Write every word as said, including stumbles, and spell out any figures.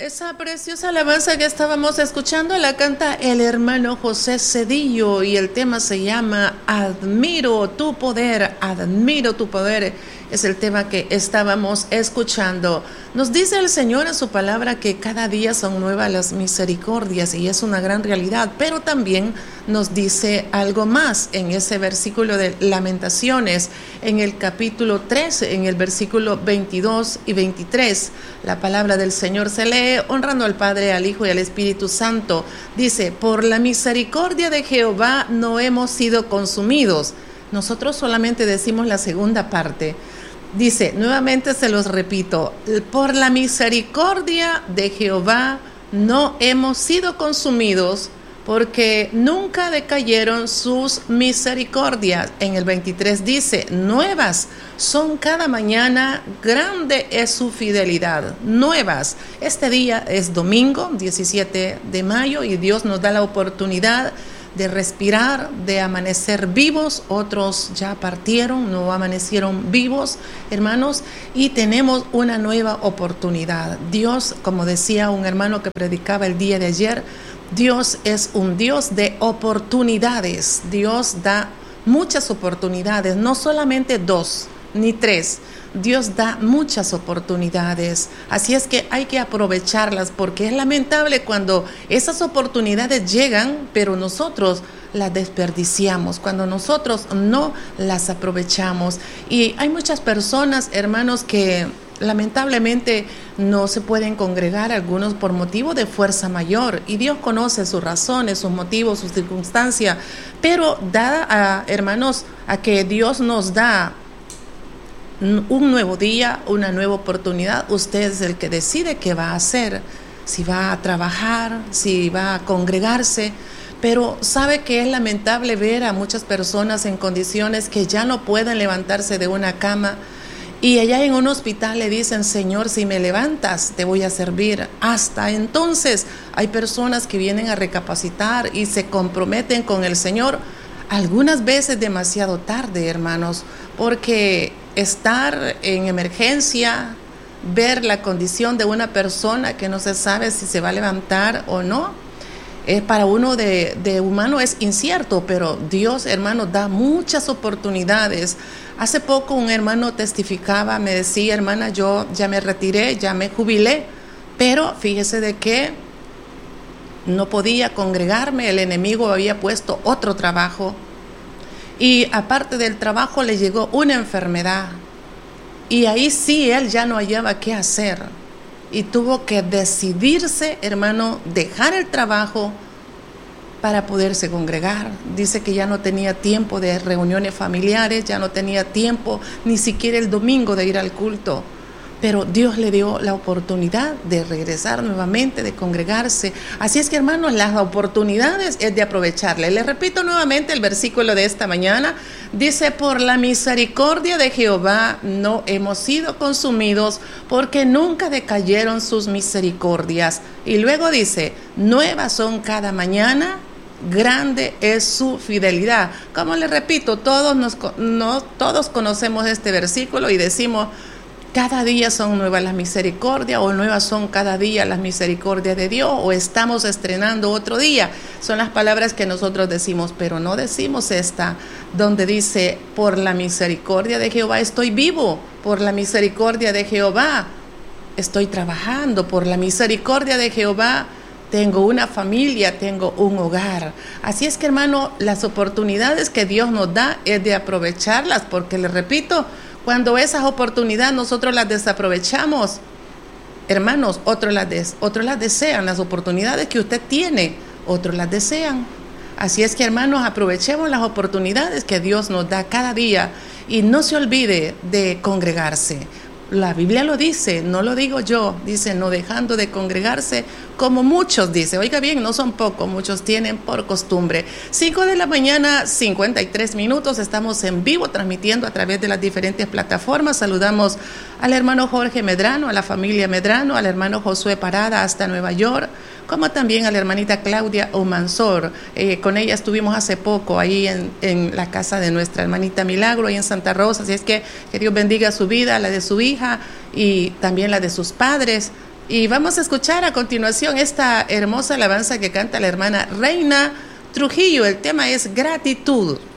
Esa preciosa alabanza que estábamos escuchando la canta el hermano José Cedillo y el tema se llama Admiro tu poder, admiro tu poder. Es el tema que estábamos escuchando. Nos dice el Señor en su palabra que cada día son nuevas las misericordias y es una gran realidad, pero también nos dice algo más en ese versículo de Lamentaciones, en el capítulo trece, en el versículo veintidós y veintitrés. La palabra del Señor se lee honrando al Padre, al Hijo y al Espíritu Santo. Dice, por la misericordia de Jehová no hemos sido consumidos. Nosotros solamente decimos la segunda parte. Dice, nuevamente se los repito, por la misericordia de Jehová no hemos sido consumidos, porque nunca decayeron sus misericordias. En el veintitrés dice, nuevas son cada mañana, grande es su fidelidad. Nuevas. Este día es domingo, diecisiete de mayo, y Dios nos da la oportunidad de respirar, de amanecer vivos. Otros ya partieron, no amanecieron vivos, hermanos, y tenemos una nueva oportunidad. Dios, como decía un hermano que predicaba el día de ayer, Dios es un Dios de oportunidades. Dios da muchas oportunidades, no solamente dos ni tres. Dios da muchas oportunidades, así es que hay que aprovecharlas, porque es lamentable cuando esas oportunidades llegan, pero nosotros las desperdiciamos, cuando nosotros no las aprovechamos. Y hay muchas personas, hermanos, que lamentablemente no se pueden congregar, algunos por motivo de fuerza mayor, y Dios conoce sus razones, sus motivos, sus circunstancias, pero dada a, hermanos, a que Dios nos da un nuevo día, una nueva oportunidad, usted es el que decide qué va a hacer, si va a trabajar, si va a congregarse. Pero sabe que es lamentable ver a muchas personas en condiciones que ya no pueden levantarse de una cama, y allá en un hospital le dicen, Señor, si me levantas, te voy a servir. Hasta entonces hay personas que vienen a recapacitar y se comprometen con el Señor, algunas veces demasiado tarde, hermanos, porque estar en emergencia, ver la condición de una persona que no se sabe si se va a levantar o no, eh, para uno de, de humano es incierto, pero Dios, hermano, da muchas oportunidades. Hace poco un hermano testificaba, me decía, hermana, yo ya me retiré, ya me jubilé, pero fíjese de que no podía congregarme, el enemigo había puesto otro trabajo, y aparte del trabajo le llegó una enfermedad, y ahí sí él ya no hallaba qué hacer, y tuvo que decidirse, hermano, dejar el trabajo para poderse congregar. Dice que ya no tenía tiempo de reuniones familiares, ya no tenía tiempo ni siquiera el domingo de ir al culto. Pero Dios le dio la oportunidad de regresar nuevamente, de congregarse. Así es que, hermanos, las oportunidades es de aprovecharlas. Les repito nuevamente el versículo de esta mañana. Dice, por la misericordia de Jehová no hemos sido consumidos, porque nunca decayeron sus misericordias. Y luego dice, nuevas son cada mañana, grande es su fidelidad. Como les repito, todos, nos, no, todos conocemos este versículo y decimos, cada día son nuevas las misericordias, o nuevas son cada día las misericordias de Dios, o estamos estrenando otro día. Son las palabras que nosotros decimos, pero no decimos esta, donde dice, por la misericordia de Jehová estoy vivo, por la misericordia de Jehová estoy trabajando, por la misericordia de Jehová tengo una familia, tengo un hogar. Así es que, hermano, las oportunidades que Dios nos da es de aprovecharlas, porque les repito, cuando esas oportunidades nosotros las desaprovechamos, hermanos, otros las, des, otros las desean, las oportunidades que usted tiene, otros las desean. Así es que, hermanos, aprovechemos las oportunidades que Dios nos da cada día y no se olvide de congregarse. La Biblia lo dice, no lo digo yo, dice, no dejando de congregarse como muchos, dice, oiga bien, no son pocos, muchos tienen por costumbre. cinco de la mañana, cincuenta y tres minutos, estamos en vivo transmitiendo a través de las diferentes plataformas. Saludamos al hermano Jorge Medrano, a la familia Medrano, al hermano Josué Parada hasta Nueva York, como también a la hermanita Claudia Omansor. Eh, con ella estuvimos hace poco ahí en, en la casa de nuestra hermanita Milagro, ahí en Santa Rosa. Así es que que Dios bendiga su vida, la de su hija y también la de sus padres. Y vamos a escuchar a continuación esta hermosa alabanza que canta la hermana Reina Trujillo. El tema es gratitud.